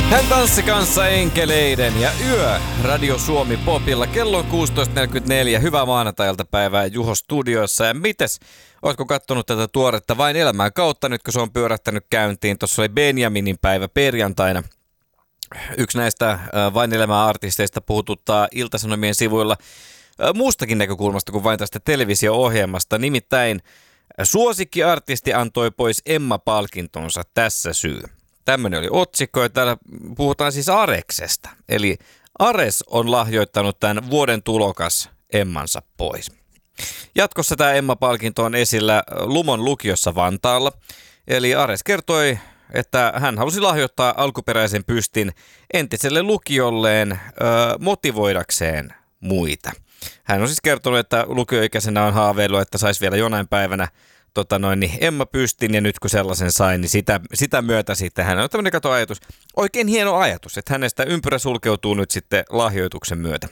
Hän tanssi kanssa enkeleiden ja yö Radio Suomi Popilla. Kello on 16.44. Hyvää maanantai-iltapäivää Juho studioissa. Ja mites, ootko kattonut tätä tuoretta Vain elämään kautta nyt, kun se on pyörähtänyt käyntiin? Tuossa oli Benjaminin päivä perjantaina. Yksi näistä Vain elämään artisteista puhututtaa Ilta-Sanomien sivuilla muustakin näkökulmasta kuin vain tästä televisio-ohjelmasta. Nimittäin suosikkiartisti antoi pois Emma-palkintonsa, tässä syy. Tämmöinen oli otsikko ja täällä puhutaan siis Areksesta. Eli Ares on lahjoittanut tämän vuoden tulokas Emmansa pois. Jatkossa tämä Emma-palkinto on esillä Lumon lukiossa Vantaalla. Eli Ares kertoi, että hän halusi lahjoittaa alkuperäisen pystin entiselle lukiolleen motivoidakseen muita. Hän on siis kertonut, että lukioikäisenä on haaveillut, että saisi vielä jonain päivänä Emma-pystin, ja nyt kun sellaisen sai, niin sitä myötä sitten hän on tämmöinen ajatus, oikein hieno ajatus, että hänestä ympyrä sulkeutuu nyt sitten lahjoituksen myötä.